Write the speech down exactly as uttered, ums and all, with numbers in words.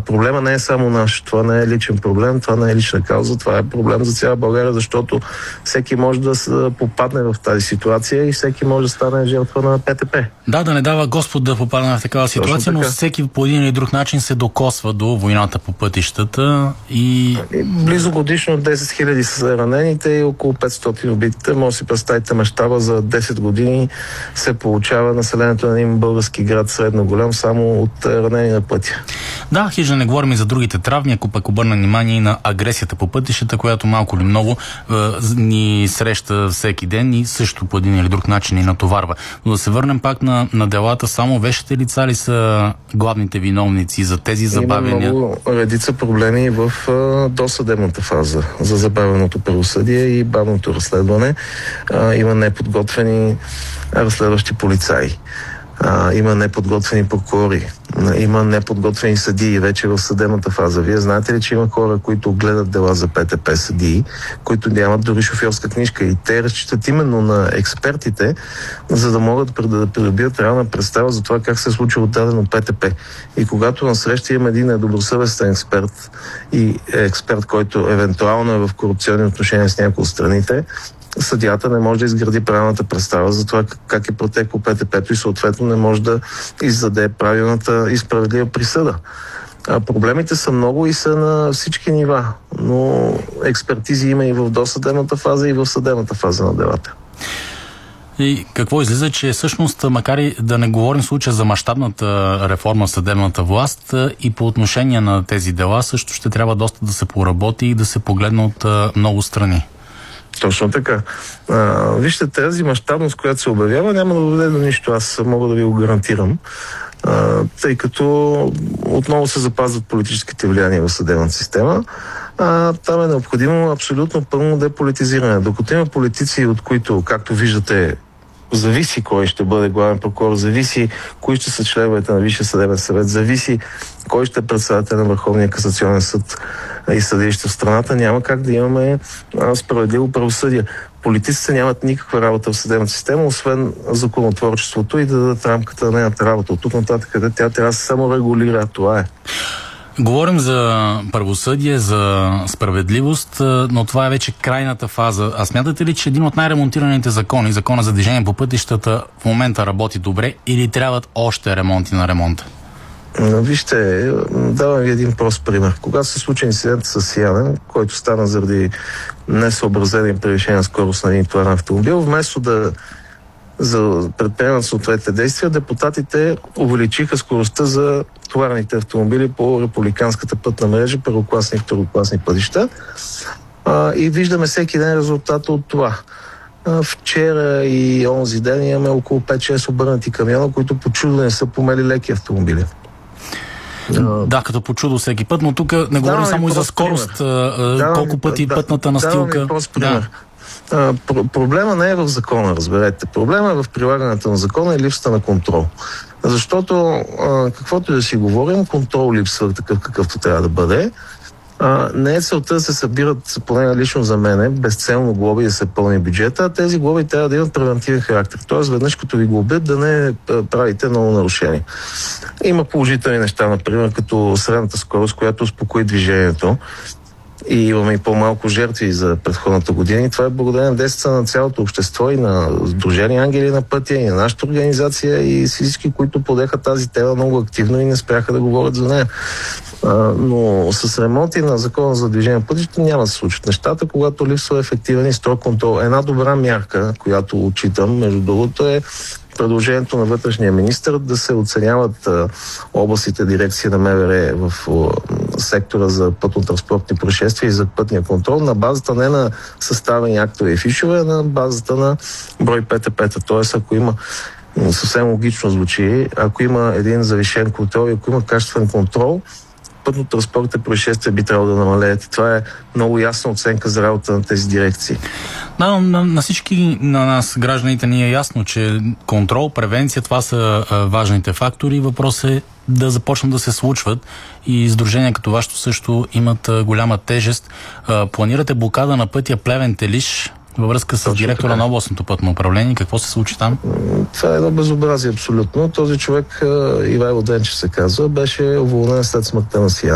проблема не е само наш. Това не е личен проблем, това не е лична кауза, това е проблем за цяла България, защото всеки може да попадне в тази ситуация и всеки може да стане жертва на ПТП. Да, да не дава Господ да попадне в такава ситуация, но всеки по един или друг начин се докосва до войната по пътищата и... и близо годишно десет хиляди са ранените и около петстотин убитите. Може да си представите мащаба, за десет години се получава населението на един български град средно голям само от ранени на пътя. Да, хич да не говорим и за другите травми, ако пък обърна внимание и на агресията по пътищата, която малко или много е, ни среща всеки ден и също по един или друг начин ни натоварва. Но да се върнем пак на, на делата, само вещите лица ли са главните виновници за тези забавения? Има много редица проблеми в а, досъдебната фаза за забавеното правосъдие и бавното разследване. А, има неподготвени разследващи полицаи. А, има неподготвени прокурори, има неподготвени съдии вече в съдебната фаза. Вие знаете ли, че има хора, които гледат дела за ПТП съдии, които нямат дори шофьорска книжка и те разчитат именно на експертите, за да могат да придобият реална представа за това как се е случило дадено ПТП. И когато насреща има един недобросъвестен експерт и експерт, който евентуално е в корупционни отношения с някои от страните, съдията не може да изгради правилната представа за това как е протекло ПТП-то и съответно не може да издаде правилната и справедлива присъда. А проблемите са много и са на всички нива, но експертизи има и в досъдебната фаза, и в съдебната фаза на делата. И какво излиза, че всъщност, макар и да не говорим в случая за мащабната реформа в съдебната власт, и по отношение на тези дела също ще трябва доста да се поработи и да се погледне от много страни. Точно така. А, вижте, тази мащабност, която се обявява, няма да доведе до нищо. Аз мога да ви го гарантирам. А, тъй като отново се запазват политическите влияния в съдебната система. А, там е необходимо абсолютно пълно деполитизиране. Докато има политици, от които, както виждате, зависи кой ще бъде главен прокурор, зависи кои ще са членовете на Висшия съдебен съвет, зависи кой ще е председател на Върховния касационен съд и съдилища в страната, няма как да имаме а, справедливо правосъдие. Политиците нямат никаква работа в съдебната система, освен законотворчеството и да дадат рамката на нейната работа. От тук нататък, къде тя трябва да се саморегулира. Това е. Говорим за правосъдие, за справедливост, но това е вече крайната фаза. А смятате ли, че един от най-ремонтираните закони, закона за движение по пътищата, в момента работи добре или трябват още ремонти на ремонта? Вижте, давам ви един прост пример. Когато се случи инцидент с Янен, който стана заради несъобразена и превишена скорост на един товарен автомобил, вместо да за предприемат съответните действия, депутатите увеличиха скоростта за товарните автомобили по републиканската пътна мрежа, първокласни и второкласни пътища. А, и виждаме всеки ден резултата от това. А, вчера и онзи ден имаме около пет-шест обърнати камиона, които по чудо не са помели леки автомобили. Да, като по чудо всеки път, но тук не говорим да, само и за скорост. Да, колко пъти да, пътната настилка... Да, А, про- проблема не е в закона, разберете. Проблема е в прилагането на закона и липсата на контрол. Защото, а, каквото и да си говорим, контрол липсва такъв какъвто трябва да бъде. А, не е целта да се събират, поне лично за мене, безцелно глоби да се пълни бюджета, а тези глоби трябва да имат превентивен характер. Тоест, веднъж като ви глобят, да не правите много нарушения. Има положителни неща, например, като средната скорост, която успокои движението. И имаме и по-малко жертви за предходната година. И това е благодарение на действията на цялото общество и на Сдружение Ангели на пътя, и на нашата организация, и всички, които подеха тази тема много активно и не спряха да говорят за нея. А, но с ремонти на закона за движение по пътищата няма да се случат нещата, когато липсва ефективен и строг контрол. Една добра мярка, която отчитам, между другото, е предложението на вътрешния министър да се оценяват а, областните дирекции на МВР в а, сектора за пътно-транспортни происшествия и за пътния контрол на базата не на съставени актове и фишове, а на базата на брой ПТП-та. Тоест, ако има, съвсем логично звучи, ако има един завишен контрол и ако има качествен контрол, пътно-транспортните происшествия би трябвало да намалеят. Това е много ясна оценка за работа на тези дирекции. Да, на, на всички на нас, гражданите, ни е ясно, че контрол, превенция, това са а, важните фактори. Въпрос е да започнат да се случват и издружения като вашето също имат а, голяма тежест. А, планирате блокада на пътя Плевен-Телиш във връзка с Точно директора така на областното пътно управление. Какво се случи там? Това е едно безобразие абсолютно. Този човек, Ивайло Денчев се казва, беше уволнен след смъртта на Сиян.